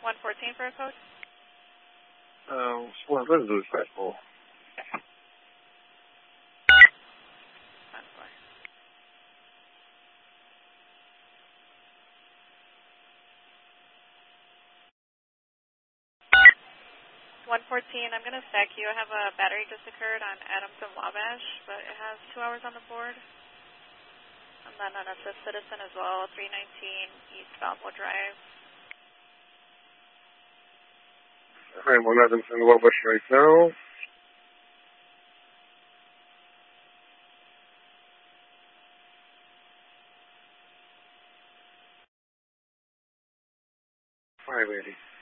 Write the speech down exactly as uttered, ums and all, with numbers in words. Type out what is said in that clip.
one fourteen for a code? Uh, well, let's do it fast four. one fourteen, I'm going to stack you. I have a battery just occurred on Adams and Wabash, but it has two hours on the board. And then an assist citizen as well, three nineteen East Valpo Drive. I'm on Adams and Wabash right now. five eighty.